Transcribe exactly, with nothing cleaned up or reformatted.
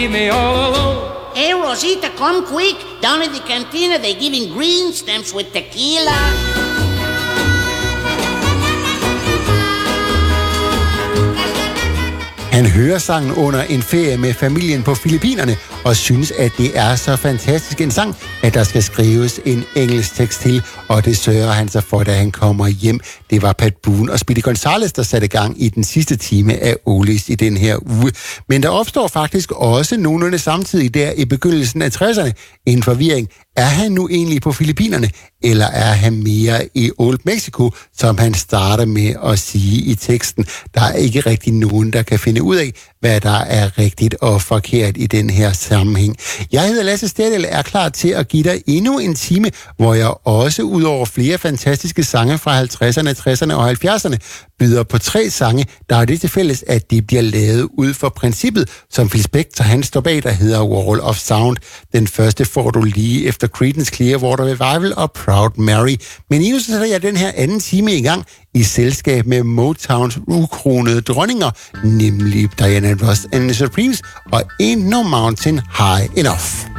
leave me all alone. Hey, Rosita, come quick. Down in the cantina, they're giving green stamps with tequila. Han hører sangen under en ferie med familien på Filippinerne og synes, at det er så fantastisk en sang, at der skal skrives en engelsk tekst til, og det sørger han sig for, da han kommer hjem. Det var Pat Boone og Speedy Gonzales, der satte gang i den sidste time af Oldies i den her uge. Men der opstår faktisk også nogenlunde samtidig der i begyndelsen af tresserne en forvirring. Er han nu egentlig på Filippinerne, eller er han mere i Old Mexico, som han starter med at sige i teksten? Der er ikke rigtig nogen, der kan finde ud af, hvad der er rigtigt og forkert i den her sammenhæng. Jeg hedder Lasse Stedel, er klar til at give dig endnu en time, hvor jeg også ud over flere fantastiske sange fra halvtredserne, tresserne og halvfjerdserne byder på tre sange, der er det til fælles, at de bliver lavet ud for princippet, som Phil Spector han står bag, der hedder Wall of Sound. Den første får du lige efter Creedence Clearwater Revival og Proud Mary. Men nu så sætter jeg den her anden time i gang i selskab med Motowns ukronede dronninger, nemlig Diana Ross and the Supremes og Ain't No Mountain High Enough.